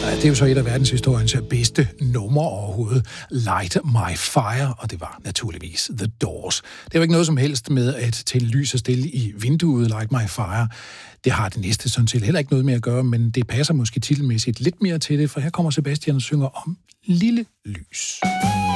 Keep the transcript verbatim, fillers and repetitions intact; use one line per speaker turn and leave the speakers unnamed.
Det er jo så et af verdenshistoriens bedste numre overhovedet. Light My Fire, og det var naturligvis The Doors. Det er jo ikke noget som helst med at tænde lys og stille i vinduet, Light My Fire. Det har det næste sådan set heller ikke noget med at gøre, men det passer måske titelmæssigt lidt mere til det, for her kommer Sebastian og synger om lille lys.